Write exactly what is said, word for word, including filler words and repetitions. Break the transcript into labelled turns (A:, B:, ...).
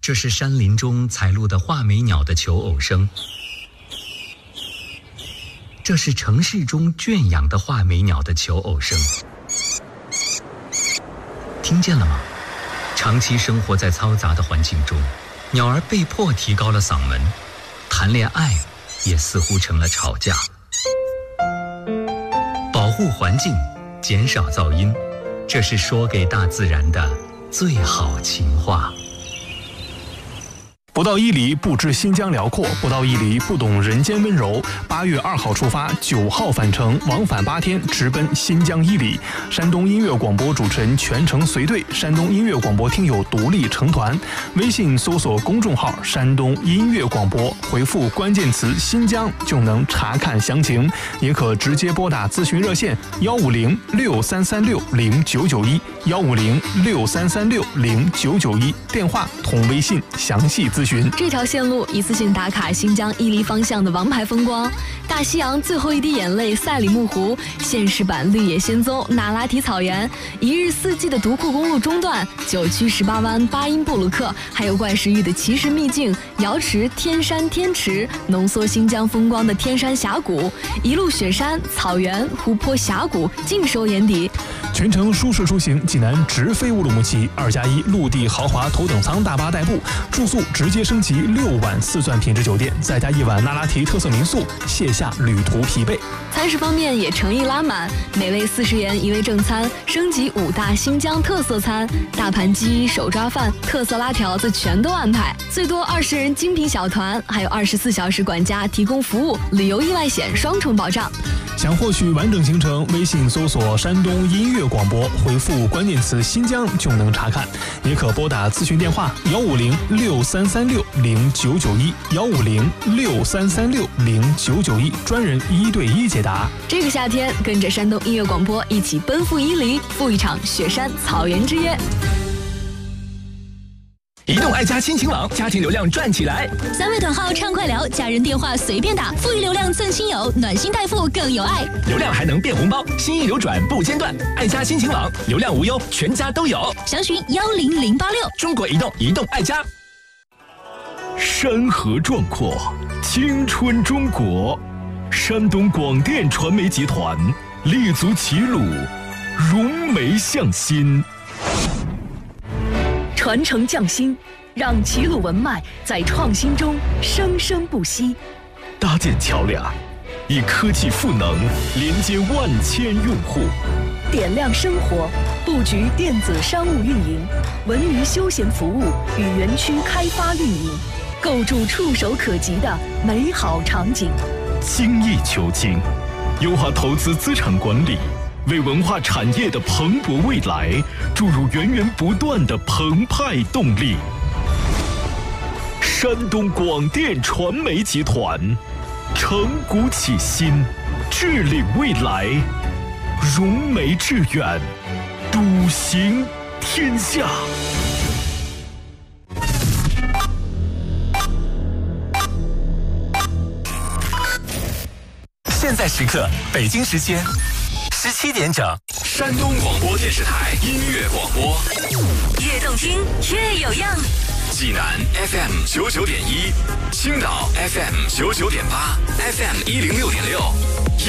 A: 这是山林中采录的画眉鸟的求偶声，这是城市中圈养的画眉鸟的求偶声。听见了吗？长期生活在嘈杂的环境中，鸟儿被迫提高了嗓门，谈恋爱也似乎成了吵架。保护环境，减少噪音，这是说给大自然的最好情话。
B: 不到伊犁不知新疆辽阔，不到伊犁不懂人间温柔。八月二号出发，九号返程，往返八天，直奔新疆伊犁。山东音乐广播主持人全程随队，山东音乐广播听友独立成团。微信搜索公众号山东音乐广播，回复关键词新疆就能查看详情，也可直接拨打咨询热线幺五零六三三六零九九一幺五零六三三六零九九一，电话同微信详细咨询。
C: 这条线路一次性打卡新疆伊犁方向的王牌风光，大西洋最后一滴眼泪赛里木湖，现实版绿野仙踪那拉提草原，一日四季的独库公路中段，九曲十八弯巴音布鲁克，还有怪石峪的奇石秘境瑶池天山天池，浓缩新疆风光的天山峡谷，一路雪山草原湖泊峡谷尽收眼底。
B: 全程舒适出行，济南直飞乌鲁木齐，二加一陆地豪华头等舱大巴代步，住宿直接升级六晚四钻品质酒店，再加一晚那拉提特色民宿，卸下旅途疲惫。
C: 餐食方面也诚意拉满，每位四十元一位正餐，升级五大新疆特色餐，大盘鸡、手抓饭、特色拉条子全都安排，最多二十人精品小团，还有二十四小时管家提供服务，旅游意外险双重保障。
B: 想获取完整行程，微信搜索山东音乐广播，回复关键词新疆就能查看，也可拨打咨询电话幺五零六三三六零九九一幺五零六三三六零九九一，专人一对一解答。
C: 这个夏天，跟着山东音乐广播一起奔赴伊犁，赴一场雪山草原之约。
D: 移动爱家亲情网，家庭流量赚起来！
E: 三位短号畅快聊，家人电话随便打，富裕流量赠亲友，暖心代付更有爱。
D: 流量还能变红包，心意流转不间断。爱家亲情网，流量无忧，全家都有。
E: 详询幺零零八六。
D: 中国移动，移动爱家。
F: 山河壮阔，青春中国。山东广电传媒集团立足齐鲁，融媒向心。
G: 传承匠心，让齐鲁文脉在创新中生生不息。
F: 搭建桥梁，以科技赋能连接万千用户。
G: 点亮生活，布局电子商务运营、文娱休闲服务与园区开发运营，构筑触手可及的美好场景。
F: 精益求精，优化投资资产管理，为文化产业的蓬勃未来注入源源不断的澎湃动力。山东广电传媒集团承股启新，致力未来，融媒致远，笃行天下。
D: 现在时刻，北京时间十七点整，山东广播电视台音乐广播，
E: 越动听越有样。
D: 济南 F M 九九点一，青岛 F M 九九点八 ，F M 一零六点六。